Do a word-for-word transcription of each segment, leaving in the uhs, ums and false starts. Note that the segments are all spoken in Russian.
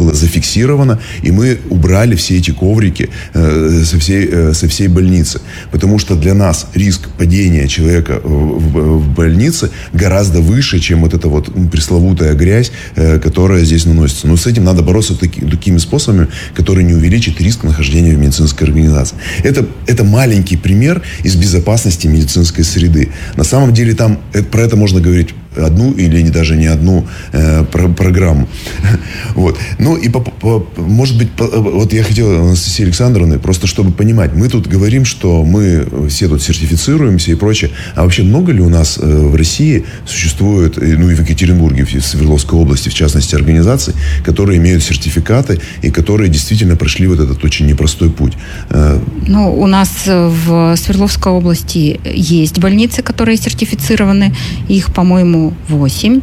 было зафиксировано, и мы убрали все эти коврики э, со, всей, э, со всей больницы. Потому что для нас риск падения человека в, в, в больнице гораздо выше, чем вот эта вот пресловутая грязь, э, которая здесь наносится. Но с этим надо бороться таки, такими способами, которые не увеличат риск нахождения в медицинской организации. Это, это маленький пример из безопасности медицинской среды. На самом деле там это, про это можно говорить одну или не, даже не одну э, про, программу. Вот. Ну и по, по, может быть, по, вот я хотел, Анастасии Александровны, просто чтобы понимать, мы тут говорим, что мы все тут сертифицируемся и прочее, а вообще много ли у нас э, в России существует, ну и в Екатеринбурге, в Свердловской области, в частности, организаций, которые имеют сертификаты и которые действительно прошли вот этот очень непростой путь? Э, ну, у нас в Свердловской области есть больницы, которые сертифицированы, их, по-моему, восемь.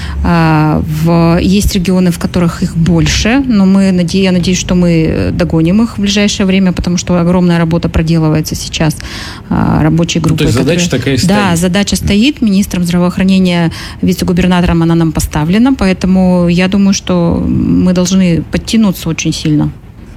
Есть регионы, в которых их больше, но мы, я надеюсь, что мы догоним их в ближайшее время, потому что огромная работа проделывается сейчас рабочей группой. Ну, то есть задача которые... такая стоит. Да, задача стоит. Министром здравоохранения, вице-губернатором она нам поставлена, поэтому я думаю, что мы должны подтянуться очень сильно.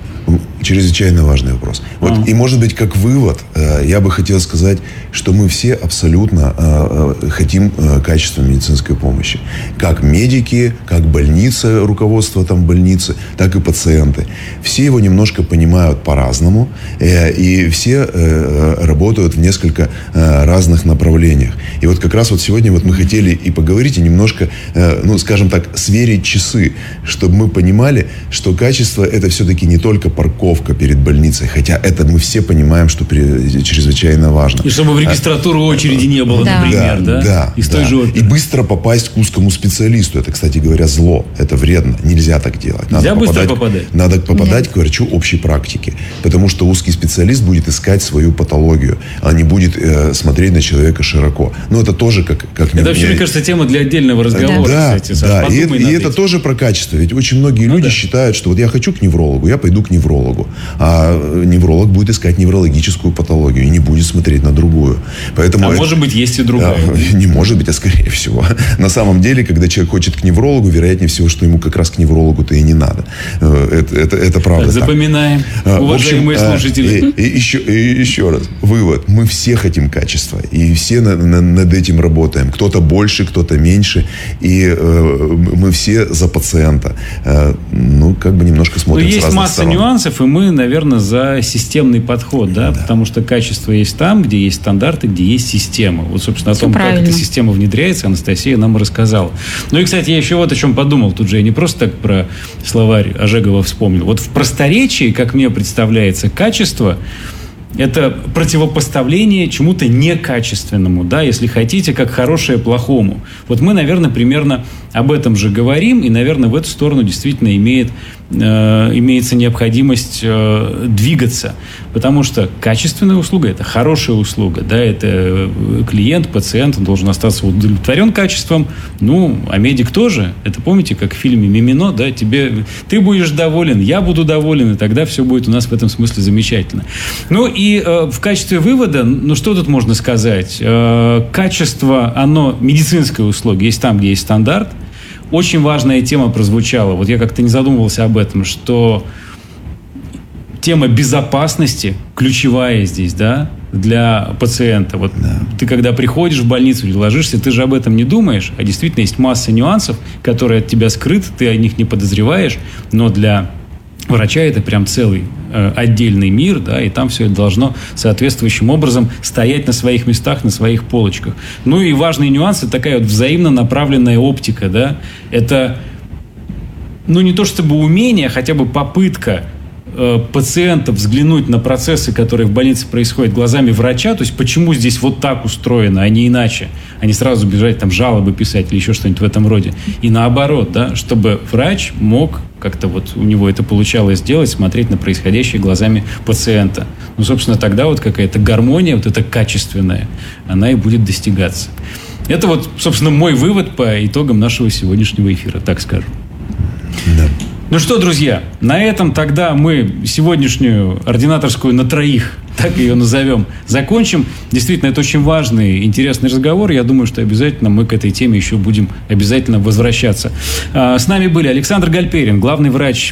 Чрезвычайно важный вопрос. Вот, а. И, может быть, как вывод, э, я бы хотел сказать, что мы все абсолютно э, э, хотим э, качества медицинской помощи. Как медики, как больница, руководство там больницы, так и пациенты. Все его немножко понимают по-разному, э, и все э, работают в несколько э, разных направлениях. И вот как раз вот сегодня вот мы хотели и поговорить, и немножко, э, ну, скажем так, сверить часы, чтобы мы понимали, что качество — это все-таки не только парковка перед больницей, хотя это мы все понимаем, что чрезвычайно важно. И чтобы в регистратуру очереди не было, да. например, да? Да, да, Из той да. же оперы. И быстро попасть к узкому специалисту. Это, кстати говоря, зло. Это вредно. Нельзя так делать. Надо Нельзя попадать, быстро попадать? Надо попадать Нет. к врачу общей практики. Потому что узкий специалист будет искать свою патологию, а не будет э, смотреть на человека широко. Но это тоже как... как это не, вообще, не... мне кажется, тема для отдельного разговора. Да, кстати, да. И, это, и это этим. тоже про качество. Ведь очень многие ну, люди да. считают, что вот я хочу к неврологу, я пойду к неврологу. А невролог будет искать неврологическую патологию и не будет смотреть на другую. Поэтому а это, может быть, есть и другая. А, не может быть, а скорее всего. На самом деле, когда человек хочет к неврологу, вероятнее всего, что ему как раз к неврологу-то и не надо. Это, это, это правда. Так, запоминаем, так. уважаемые в общем, слушатели. И, и, еще, и еще раз. Вывод. Мы все хотим качества. И все на, на, над этим работаем. Кто-то больше, кто-то меньше. И э, мы все за пациента. Э, ну, как бы немножко смотрим с разных сторон. Есть масса нюансов, и мы, наверное, за системный подход, да? да, потому что качество есть там, где есть стандарты, где есть система. Вот, собственно, о том, правильно. как эта система внедряется, Анастасия нам рассказала. Ну и, кстати, я еще вот о чем подумал. Тут же я не просто так про словарь Ожегова вспомнил. Вот в просторечии, как мне представляется, качество — это противопоставление чему-то некачественному, да, если хотите, как хорошее плохому. Вот мы, наверное, примерно об этом же говорим, и, наверное, в эту сторону действительно имеет, э, имеется необходимость э, двигаться. Потому что качественная услуга – это хорошая услуга, да, это клиент, пациент, он должен остаться удовлетворен качеством, ну, а медик тоже. Это помните, как в фильме «Мимино», да, тебе, ты будешь доволен, я буду доволен, и тогда все будет у нас в этом смысле замечательно. Ну, и И э, в качестве вывода, ну что тут можно сказать? Э, качество, оно, медицинской услуги, есть там, где есть стандарт. Очень важная тема прозвучала, вот я как-то не задумывался об этом, что тема безопасности ключевая здесь, да, для пациента. Вот да. Ты когда приходишь в больницу или ложишься, ты же об этом не думаешь, а действительно есть масса нюансов, которые от тебя скрыты, ты о них не подозреваешь, но для врача это прям целый э, отдельный мир, да, и там все это должно соответствующим образом стоять на своих местах, на своих полочках. Ну и важный нюанс — это такая вот взаимно направленная оптика, да, это, ну не то чтобы умение, а хотя бы попытка э, пациента взглянуть на процессы, которые в больнице происходят, глазами врача, то есть почему здесь вот так устроено, а не иначе, а не сразу бежать там жалобы писать или еще что-нибудь в этом роде. И наоборот, да, чтобы врач мог как-то вот у него это получалось сделать, смотреть на происходящее глазами пациента. Ну, собственно, тогда вот какая-то гармония, вот эта качественная, она и будет достигаться. Это вот, собственно, мой вывод по итогам нашего сегодняшнего эфира, так скажем. Да. Ну что, друзья, на этом тогда мы сегодняшнюю ординаторскую на троих, так ее назовем, закончим. Действительно, это очень важный, интересный разговор. Я думаю, что обязательно мы к этой теме еще будем обязательно возвращаться. С нами были Александр Гальперин, главный врач